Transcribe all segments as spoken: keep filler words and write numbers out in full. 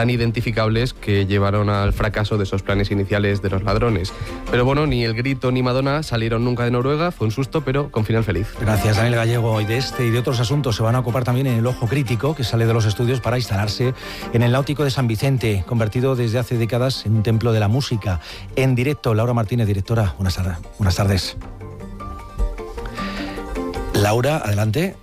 tan identificables que llevaron al fracaso de esos planes iniciales de los ladrones. Pero bueno, ni El Grito ni Madonna salieron nunca de Noruega, fue un susto, pero con final feliz. Gracias, Daniel Gallego. Y de este y de otros asuntos se van a ocupar también en El Ojo Crítico, que sale de los estudios para instalarse en el Náutico de San Vicente, convertido desde hace décadas en un templo de la música. En directo, Laura Martínez, directora. Buenas tardes. Buenas tardes. Laura, adelante.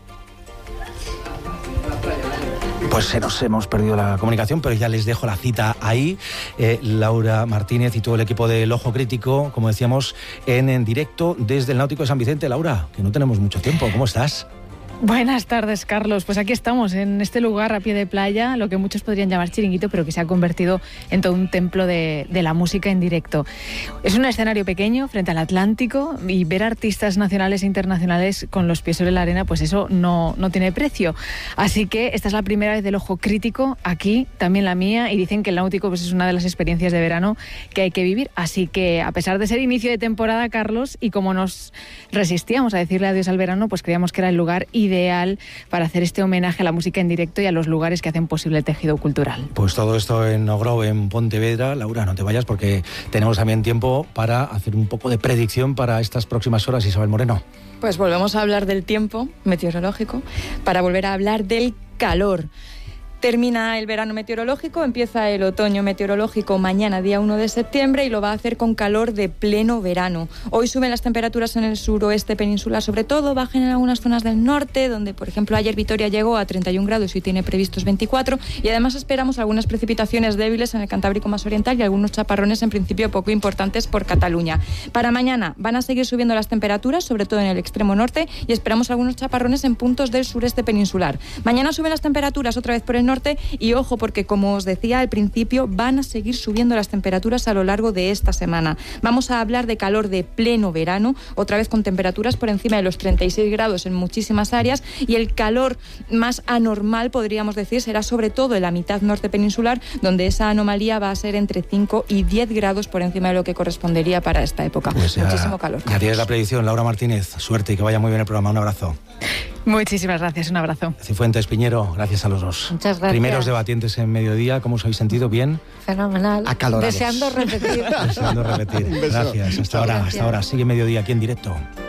Pues se nos hemos perdido la comunicación, pero ya les dejo la cita ahí. Eh, Laura Martínez y todo el equipo del Ojo Crítico, como decíamos, en, en directo desde el Náutico de San Vicente. Laura, que no tenemos mucho tiempo, ¿cómo estás? Buenas tardes, Carlos. Pues aquí estamos, en este lugar a pie de playa, lo que muchos podrían llamar chiringuito, pero que se ha convertido en todo un templo de, de la música en directo. Es un escenario pequeño frente al Atlántico y ver artistas nacionales e internacionales con los pies sobre la arena, pues eso no, no tiene precio. Así que esta es la primera vez del Ojo Crítico aquí, también la mía, y dicen que el Náutico pues es una de las experiencias de verano que hay que vivir. Así que, a pesar de ser inicio de temporada, Carlos, y como nos resistíamos a decirle adiós al verano, pues creíamos que era el lugar ideal ideal para hacer este homenaje a la música en directo y a los lugares que hacen posible el tejido cultural. Pues todo esto en Ogrove, en Pontevedra. Laura, no te vayas porque tenemos también tiempo para hacer un poco de predicción para estas próximas horas. Isabel Moreno. Pues volvemos a hablar del tiempo meteorológico para volver a hablar del calor. Termina el verano meteorológico, empieza el otoño meteorológico mañana, día uno de septiembre, y lo va a hacer con calor de pleno verano. Hoy suben las temperaturas en el suroeste peninsular, sobre todo, bajan en algunas zonas del norte, donde, por ejemplo, ayer Vitoria llegó a treinta y un grados y tiene previstos veinticuatro, y además esperamos algunas precipitaciones débiles en el Cantábrico más oriental y algunos chaparrones, en principio, poco importantes por Cataluña. Para mañana van a seguir subiendo las temperaturas, sobre todo en el extremo norte, y esperamos algunos chaparrones en puntos del sureste peninsular. Mañana suben las temperaturas otra vez por el norte y ojo porque, como os decía al principio, van a seguir subiendo las temperaturas a lo largo de esta semana. Vamos a hablar de calor de pleno verano, otra vez con temperaturas por encima de los treinta y seis grados en muchísimas áreas, y el calor más anormal, podríamos decir, será sobre todo en la mitad norte peninsular, donde esa anomalía va a ser entre cinco y diez grados por encima de lo que correspondería para esta época. Pues ya, muchísimo calor. Ya tienes la predicción, Laura Martínez. Suerte y que vaya muy bien el programa. Un abrazo. Muchísimas gracias, un abrazo. Cifuentes, Piñero, gracias a los dos. Muchas gracias. Primeros debatientes en mediodía, ¿cómo os habéis sentido? ¿Bien? Fenomenal. Acalorados. Deseando repetir. Deseando repetir. Gracias. Hasta ahora, hasta ahora. Sigue mediodía aquí en directo.